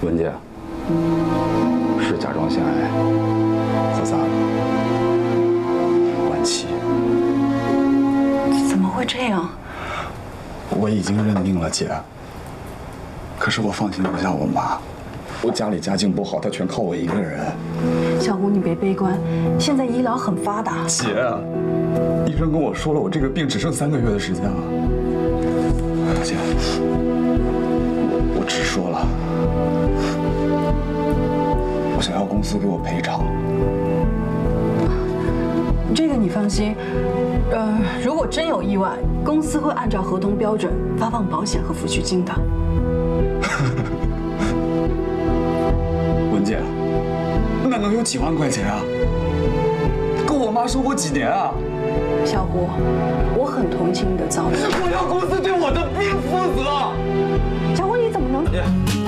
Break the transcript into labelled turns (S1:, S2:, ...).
S1: 文姐，是甲状腺癌，扩散了，晚期。
S2: 怎么会这样？
S1: 我已经认命了，姐。可是我放心不下我妈，我家里家境不好，她全靠我一个人。
S2: 小胡，你别悲观，现在医疗很发达。
S1: 姐，医生跟我说了，我这个病只剩3个月的时间了。姐，我直说了，我想要公司给我赔偿。
S2: 这个你放心，如果真有意外，公司会按照合同标准发放保险和抚恤金的。
S1: 文姐，那能有几万块钱啊？够我妈生活几年啊？
S2: 小胡，我很同情你的遭遇。
S1: 我要公司对我的病负责。
S2: 小胡，你怎么能？